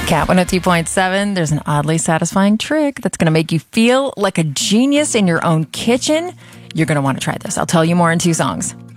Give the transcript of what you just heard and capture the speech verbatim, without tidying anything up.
Cat one oh two point seven, there's an oddly satisfying trick that's going to make you feel like a genius in your own kitchen. You're going to want to try this. I'll tell you more in two songs.